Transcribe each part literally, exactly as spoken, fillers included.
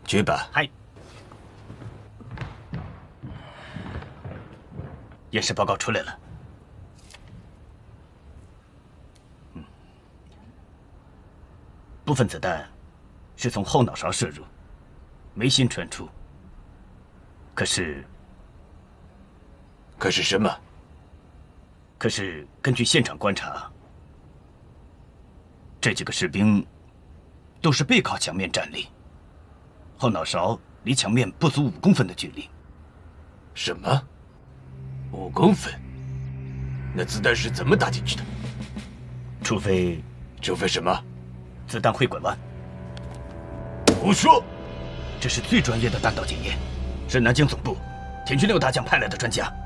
去吧。 嗨。验尸报告出来了。嗯，部分子弹是从后脑勺射入，眉心穿出。可是， 可是什么？ 可是根据现场观察，这几个士兵都是背靠墙面站立，后脑勺离墙面不足五公分的距离。 什么？五公分？那子弹是怎么打进去的？ 除非， 除非什么？ 子弹会拐弯。 胡说！ 这是最专业的弹道检验，是南京总部田军六大将派来的专家。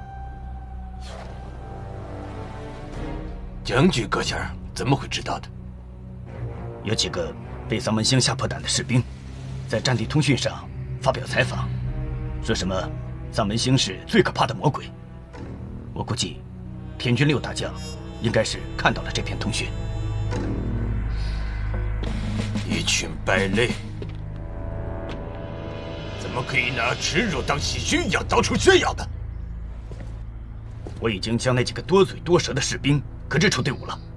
将军阁下怎么会知道的？ 有几个被丧门星吓破胆的士兵，在战地通讯上发表采访，说什么丧门星是最可怕的魔鬼。我估计，田军六大将应该是看到了这篇通讯。 一群败类，怎么可以拿耻辱当喜剧一样到处炫耀的？ 我已经将那几个多嘴多舌的士兵革职出队伍了。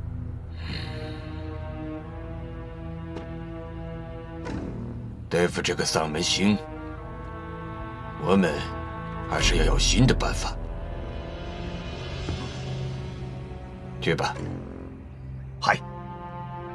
对付这个丧门星，我们还是要有新的办法。去吧。 嗨。